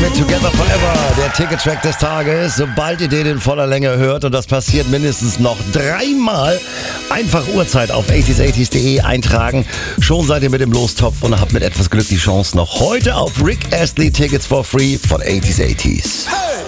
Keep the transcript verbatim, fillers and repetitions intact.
mit Together Forever, der Ticket-Track des Tages. Sobald ihr den in voller Länge hört, und das passiert mindestens noch dreimal, einfach Uhrzeit auf achtziger achtzig punkt de eintragen. Schon seid ihr mit dem Lostopf und habt mit etwas Glück die Chance, noch heute auf Rick Astley Tickets for Free von achtziger achtzig. Hey!